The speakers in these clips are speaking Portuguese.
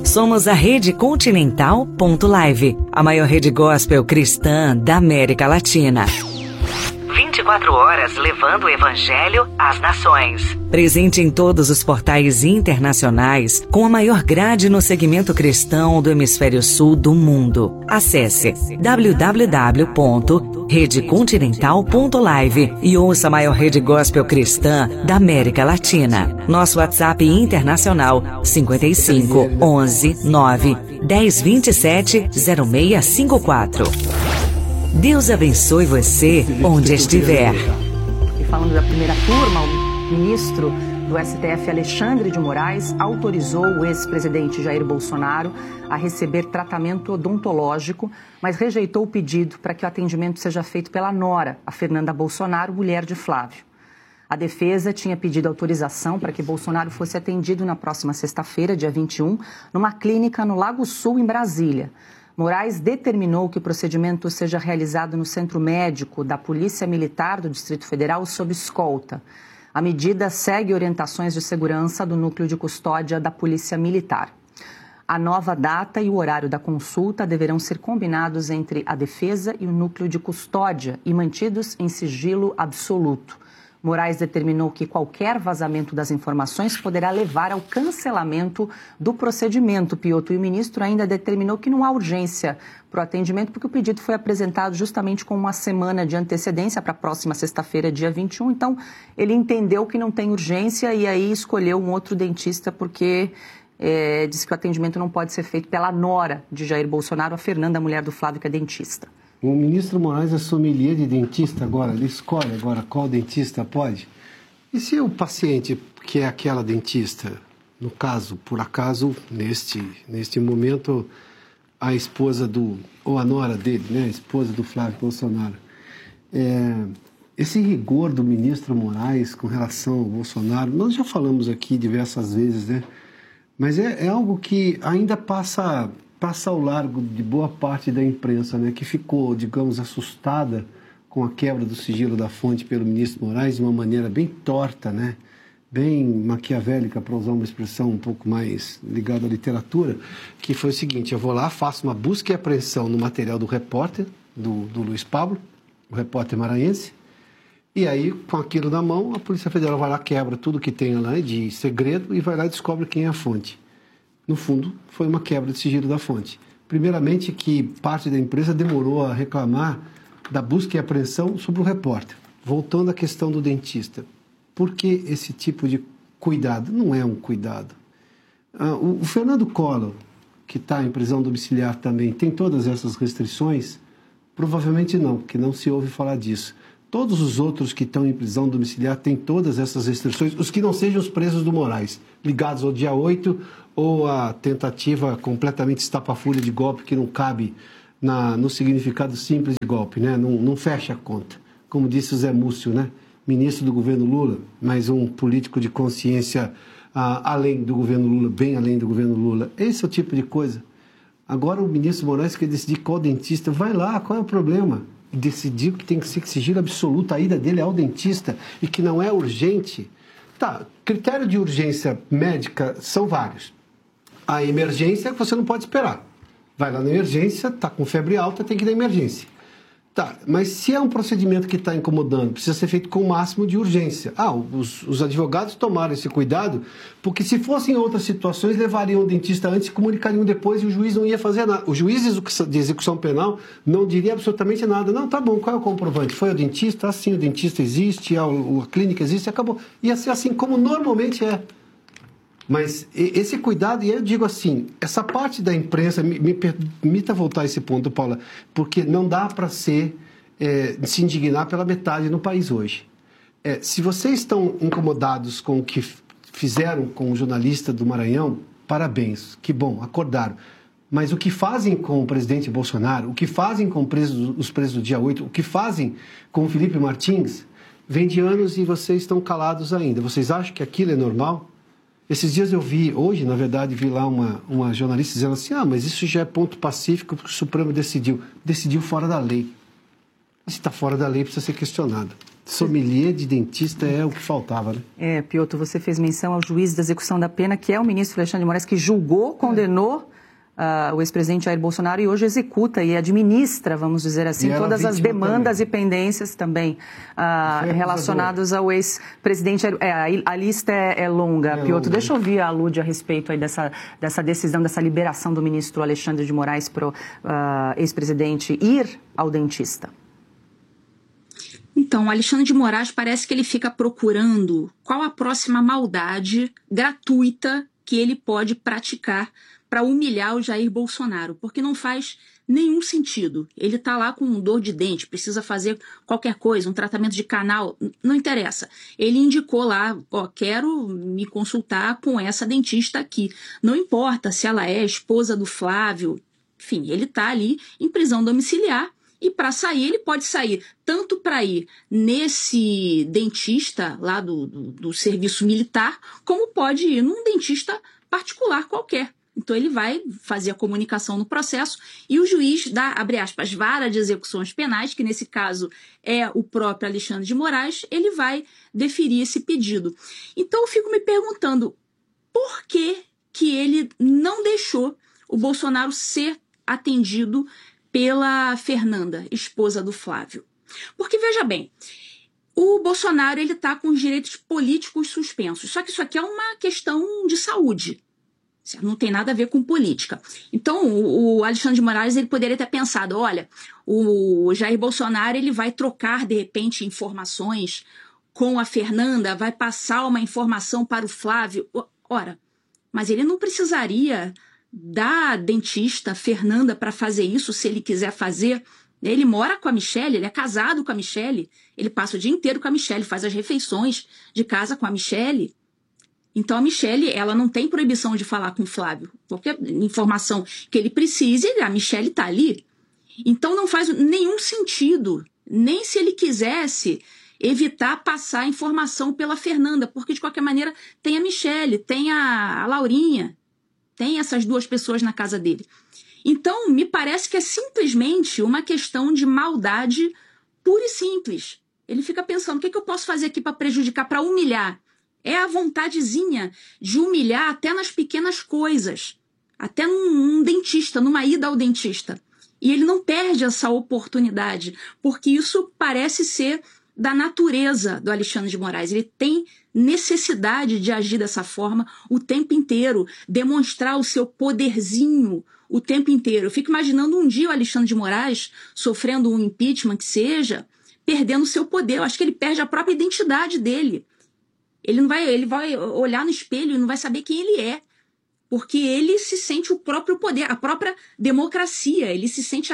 Somos a Rede Continental.live, a maior rede gospel cristã da América Latina. 24 horas levando o Evangelho às nações. Presente em todos os portais internacionais, com a maior grade no segmento cristão do hemisfério sul do mundo. Acesse www.redecontinental.live e ouça a maior rede gospel cristã da América Latina. Nosso WhatsApp internacional 55 11 9 10 27 0654. Deus abençoe você onde estiver. E falando da primeira turma, o ministro do STF, Alexandre de Moraes, autorizou o ex-presidente Jair Bolsonaro a receber tratamento odontológico, mas rejeitou o pedido para que o atendimento seja feito pela nora, a Fernanda Bolsonaro, mulher de Flávio. A defesa tinha pedido autorização para que Bolsonaro fosse atendido na próxima sexta-feira, dia 21, numa clínica no Lago Sul, em Brasília. Moraes determinou que o procedimento seja realizado no Centro Médico da Polícia Militar do Distrito Federal sob escolta. A medida segue orientações de segurança do Núcleo de Custódia da Polícia Militar. A nova data e o horário da consulta deverão ser combinados entre a defesa e o Núcleo de Custódia e mantidos em sigilo absoluto. Moraes determinou que qualquer vazamento das informações poderá levar ao cancelamento do procedimento, Piotr. E o ministro ainda determinou que não há urgência para o atendimento, porque o pedido foi apresentado justamente com uma semana de antecedência para a próxima sexta-feira, dia 21. Então, ele entendeu que não tem urgência e aí escolheu um outro dentista, porque disse que o atendimento não pode ser feito pela nora de Jair Bolsonaro, a Fernanda, a mulher do Flávio, que é dentista. O ministro Moraes é sommelier de dentista agora, ele escolhe agora qual dentista pode. E se o paciente, que é aquela dentista, no caso, por acaso, neste momento, a esposa ou a nora dele, né, a esposa do Flávio Bolsonaro, esse rigor do ministro Moraes com relação ao Bolsonaro, nós já falamos aqui diversas vezes, né, mas é algo que ainda passa ao largo de boa parte da imprensa, né, que ficou, digamos, assustada com a quebra do sigilo da fonte pelo ministro Moraes de uma maneira bem torta, né, bem maquiavélica, para usar uma expressão um pouco mais ligada à literatura, que foi o seguinte: eu vou lá, faço uma busca e apreensão no material do repórter, do Luiz Pablo, o repórter maranhense, e aí, com aquilo na mão, a Polícia Federal vai lá, quebra tudo que tem lá de segredo e vai lá e descobre quem é a fonte. No fundo, foi uma quebra de sigilo da fonte. Primeiramente, que parte da empresa demorou a reclamar da busca e apreensão sobre o repórter. Voltando à questão do dentista. Por que esse tipo de cuidado? Não é um cuidado. O Fernando Collor, que está em prisão domiciliar também, tem todas essas restrições? Provavelmente não, porque não se ouve falar disso. Todos os outros que estão em prisão domiciliar têm todas essas restrições, os que não sejam os presos do Moraes, ligados ao dia 8 ou a tentativa completamente estapafúrdia de golpe que não cabe no significado simples de golpe, né? Não fecha a conta. Como disse o Zé Múcio, né? Ministro do governo Lula, mas um político de consciência além do governo Lula, bem além do governo Lula. Esse é o tipo de coisa. Agora o ministro Moraes quer decidir qual dentista. Vai lá, qual é o problema? Decidiu que tem que ser sigilo absoluto, a ida dele ao dentista e que não é urgente. Tá, critério de urgência médica são vários. A emergência você não pode esperar. Vai lá na emergência, tá com febre alta, tem que ir na emergência. Tá, mas se é um procedimento que está incomodando, precisa ser feito com o máximo de urgência. Os advogados tomaram esse cuidado, porque se fossem outras situações, levariam o dentista antes e comunicariam depois e o juiz não ia fazer nada. O juiz de execução penal não diria absolutamente nada. Não, tá bom, qual é o comprovante? Foi o dentista? Assim, o dentista existe, a clínica existe, acabou. Ia ser assim como normalmente é. Mas esse cuidado, e eu digo assim, essa parte da imprensa, me permita voltar a esse ponto, Paula, porque não dá para se indignar pela metade no país hoje. Se vocês estão incomodados com o que fizeram com o jornalista do Maranhão, parabéns, que bom, acordaram. Mas o que fazem com o presidente Bolsonaro, o que fazem com os presos do dia 8, o que fazem com o Felipe Martins, vem de anos e vocês estão calados ainda. Vocês acham que aquilo é normal? Esses dias eu vi, hoje, na verdade, vi lá uma jornalista dizendo assim, mas isso já é ponto pacífico porque o Supremo decidiu fora da lei. Se está fora da lei, precisa ser questionado. Sommelier de dentista é o que faltava, né? Piotr, você fez menção ao juiz da execução da pena, que é o ministro Alexandre de Moraes, que julgou, condenou o ex-presidente Jair Bolsonaro e hoje executa e administra, vamos dizer assim, todas as demandas também. E pendências também relacionadas ao ex-presidente. A lista é longa, Piotr. Deixa eu ouvir a Lúdia a respeito aí dessa decisão, dessa liberação do ministro Alexandre de Moraes para o ex-presidente ir ao dentista. Então, o Alexandre de Moraes parece que ele fica procurando qual a próxima maldade gratuita que ele pode praticar para humilhar o Jair Bolsonaro, porque não faz nenhum sentido. Ele está lá com dor de dente, precisa fazer qualquer coisa, um tratamento de canal, não interessa. Ele indicou lá, quero me consultar com essa dentista aqui. Não importa se ela é esposa do Flávio, enfim, ele está ali em prisão domiciliar. E para sair, ele pode sair tanto para ir nesse dentista lá do serviço militar, como pode ir num dentista particular qualquer. Então ele vai fazer a comunicação no processo e o juiz dá, abre aspas, vara de execuções penais, que nesse caso é o próprio Alexandre de Moraes, ele vai deferir esse pedido. Então eu fico me perguntando por que ele não deixou o Bolsonaro ser atendido pela Fernanda, esposa do Flávio. Porque, veja bem, o Bolsonaro está com os direitos políticos suspensos. Só que isso aqui é uma questão de saúde. Não tem nada a ver com política. Então, o Alexandre de Moraes ele poderia ter pensado, olha, o Jair Bolsonaro ele vai trocar, de repente, informações com a Fernanda, vai passar uma informação para o Flávio. Ora, mas ele não precisaria da dentista Fernanda para fazer isso, se ele quiser fazer. Ele mora com a Michelle, ele é casado com a Michelle, ele passa o dia inteiro com a Michelle, faz as refeições de casa com a Michelle. Então a Michelle, ela não tem proibição de falar com o Flávio. Qualquer informação que ele precise, a Michelle está ali. Então não faz nenhum sentido, nem se ele quisesse evitar passar a informação pela Fernanda, porque de qualquer maneira tem a Michelle, tem a Laurinha, tem essas duas pessoas na casa dele. Então, me parece que é simplesmente uma questão de maldade pura e simples. Ele fica pensando, o que eu posso fazer aqui para prejudicar, para humilhar? É a vontadezinha de humilhar até nas pequenas coisas. Até num dentista, numa ida ao dentista. E ele não perde essa oportunidade, porque isso parece ser da natureza do Alexandre de Moraes. Ele tem necessidade de agir dessa forma o tempo inteiro, demonstrar o seu poderzinho o tempo inteiro. Eu fico imaginando um dia o Alexandre de Moraes sofrendo um impeachment que seja, perdendo o seu poder. Eu acho que ele perde a própria identidade dele. Ele vai olhar no espelho e não vai saber quem ele é, porque ele se sente o próprio poder, a própria democracia, ele se sente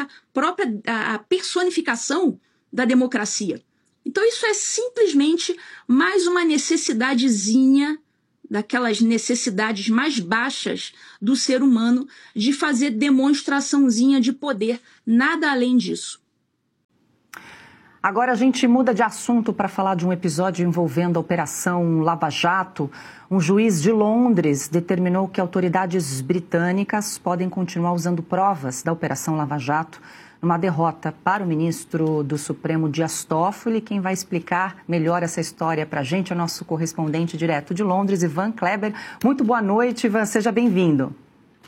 a personificação da democracia. Então isso é simplesmente mais uma necessidadezinha, daquelas necessidades mais baixas do ser humano, de fazer demonstraçãozinha de poder, nada além disso. Agora a gente muda de assunto para falar de um episódio envolvendo a Operação Lava Jato. Um juiz de Londres determinou que autoridades britânicas podem continuar usando provas da Operação Lava Jato numa derrota para o ministro do Supremo Dias Toffoli. Quem vai explicar melhor essa história para a gente é o nosso correspondente direto de Londres, Ivan Kleber. Muito boa noite, Ivan, seja bem-vindo.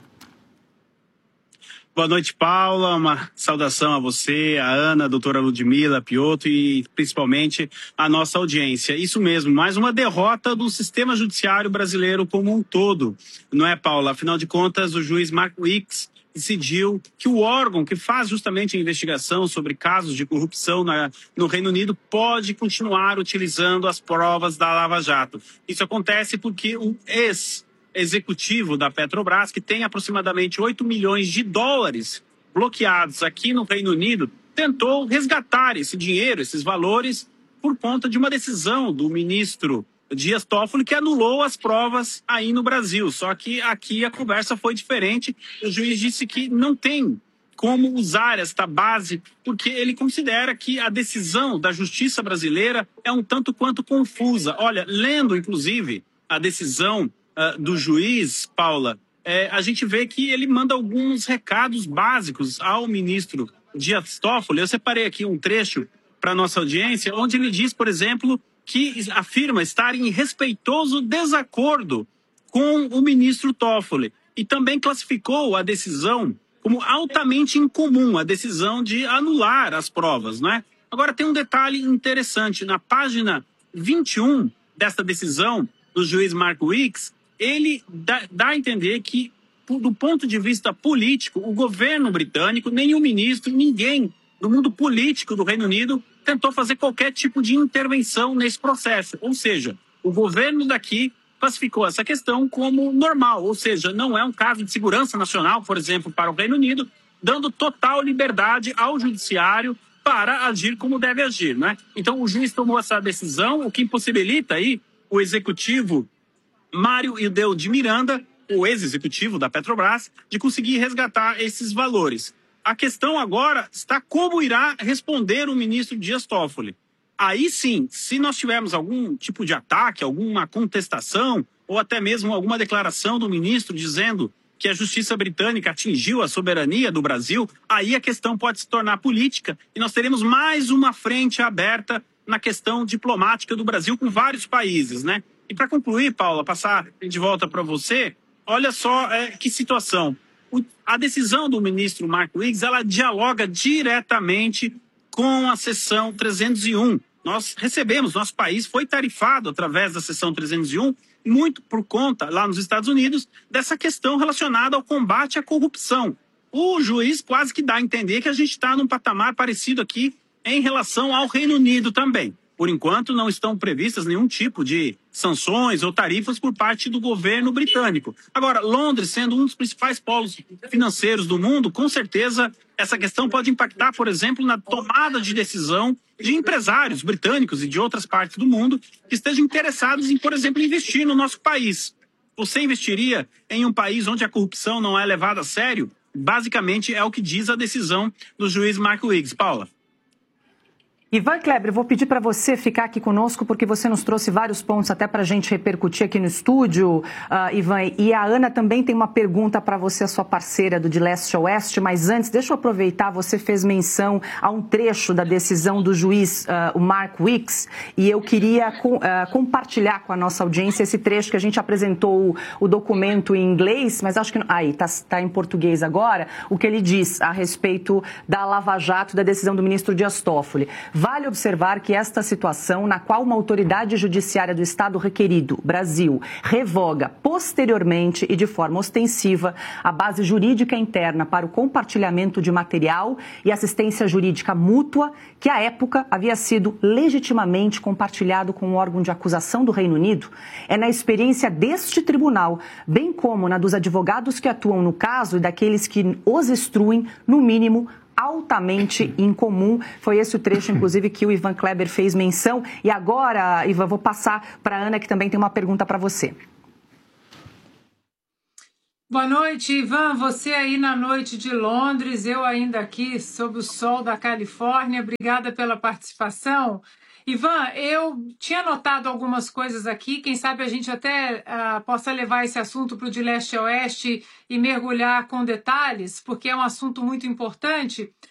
Boa noite, Paula. Uma saudação a você, a Ana, a doutora Ludmila, Piotr e principalmente a nossa audiência. Isso mesmo, mais uma derrota do sistema judiciário brasileiro como um todo. Não é, Paula? Afinal de contas, o juiz Mark Weeks decidiu que o órgão que faz justamente a investigação sobre casos de corrupção no Reino Unido pode continuar utilizando as provas da Lava Jato. Isso acontece porque o ex-executivo da Petrobras, que tem aproximadamente 8 milhões de dólares bloqueados aqui no Reino Unido, tentou resgatar esse dinheiro, esses valores, por conta de uma decisão do ministro Dias Toffoli, que anulou as provas aí no Brasil. Só que aqui a conversa foi diferente. O juiz disse que não tem como usar esta base, porque ele considera que a decisão da justiça brasileira é um tanto quanto confusa. Olha, lendo inclusive a decisão do juiz, Paula, a gente vê que ele manda alguns recados básicos ao ministro Dias Toffoli. Eu separei aqui um trecho para a nossa audiência, onde ele diz, por exemplo, que afirma estar em respeitoso desacordo com o ministro Toffoli e também classificou a decisão como altamente incomum, a decisão de anular as provas, não é? Agora, tem um detalhe interessante. Na página 21 desta decisão do juiz Mark Weeks, ele dá a entender que, do ponto de vista político, o governo britânico, nenhum ministro, ninguém do mundo político do Reino Unido tentou fazer qualquer tipo de intervenção nesse processo. Ou seja, o governo daqui classificou essa questão como normal, ou seja, não é um caso de segurança nacional, por exemplo, para o Reino Unido, dando total liberdade ao judiciário para agir como deve agir, né? Então, o juiz tomou essa decisão, o que impossibilita aí o executivo Mário Ildeu de Miranda, o ex-executivo da Petrobras, de conseguir resgatar esses valores. A questão agora está como irá responder o ministro Dias Toffoli. Aí sim, se nós tivermos algum tipo de ataque, alguma contestação, ou até mesmo alguma declaração do ministro dizendo que a justiça britânica atingiu a soberania do Brasil, aí a questão pode se tornar política e nós teremos mais uma frente aberta na questão diplomática do Brasil com vários países, né? E para concluir, Paula, passar de volta para você, olha só que situação. A decisão do ministro Mark Weeks, ela dialoga diretamente com a seção 301. Nós recebemos, nosso país foi tarifado através da seção 301, muito por conta, lá nos Estados Unidos, dessa questão relacionada ao combate à corrupção. O juiz quase que dá a entender que a gente está num patamar parecido aqui em relação ao Reino Unido também. Por enquanto, não estão previstas nenhum tipo de sanções ou tarifas por parte do governo britânico. Agora, Londres, sendo um dos principais polos financeiros do mundo, com certeza essa questão pode impactar, por exemplo, na tomada de decisão de empresários britânicos e de outras partes do mundo que estejam interessados em, por exemplo, investir no nosso país. Você investiria em um país onde a corrupção não é levada a sério? Basicamente, é o que diz a decisão do juiz Mark Weeks. Paula. Ivan Kleber, eu vou pedir para você ficar aqui conosco, porque você nos trouxe vários pontos até para a gente repercutir aqui no estúdio, Ivan. E a Ana também tem uma pergunta para você, a sua parceira do De Leste a Oeste. Mas antes, deixa eu aproveitar, você fez menção a um trecho da decisão do juiz, o Mark Weeks, e eu queria compartilhar com a nossa audiência esse trecho que a gente apresentou o documento em inglês, mas acho que aí está em português agora, o que ele diz a respeito da Lava Jato, da decisão do ministro Dias Toffoli. Vale observar que esta situação, na qual uma autoridade judiciária do Estado requerido, Brasil, revoga posteriormente e de forma ostensiva a base jurídica interna para o compartilhamento de material e assistência jurídica mútua, que à época havia sido legitimamente compartilhado com o órgão de acusação do Reino Unido, é na experiência deste tribunal, bem como na dos advogados que atuam no caso e daqueles que os instruem, no mínimo, altamente incomum. Foi esse o trecho, inclusive, que o Ivan Kleber fez menção. E agora, Ivan, vou passar para a Ana, que também tem uma pergunta para você. Boa noite, Ivan. Você aí na noite de Londres, eu ainda aqui sob o sol da Califórnia. Obrigada pela participação. Ivan, eu tinha notado algumas coisas aqui, quem sabe a gente até possa levar esse assunto para o De Leste a Oeste e mergulhar com detalhes, porque é um assunto muito importante.